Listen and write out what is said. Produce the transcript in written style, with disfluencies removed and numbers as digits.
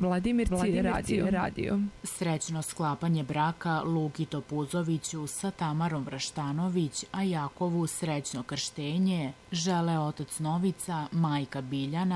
Vladimirci radio. Srećno sklapanje braka Luki Topuzoviću sa Tamarom Vraštanović, a Jakovu srećno krštenje žele otac Novica, majka Biljana